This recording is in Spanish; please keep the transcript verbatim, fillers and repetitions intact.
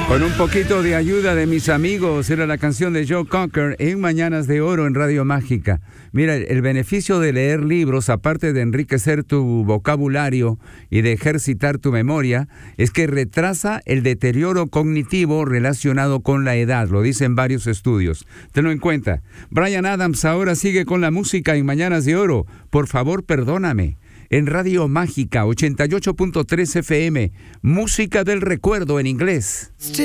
Con un poquito de ayuda de mis amigos, era la canción de Joe Cocker en Mañanas de Oro en Radio Mágica. Mira, el beneficio de leer libros, aparte de enriquecer tu vocabulario y de ejercitar tu memoria, es que retrasa el deterioro cognitivo relacionado con la edad, lo dicen varios estudios. Tenlo en cuenta. Bryan Adams ahora sigue con la música en Mañanas de Oro. Por favor, perdóname. En Radio Mágica ochenta y ocho punto tres F M, música del recuerdo en inglés.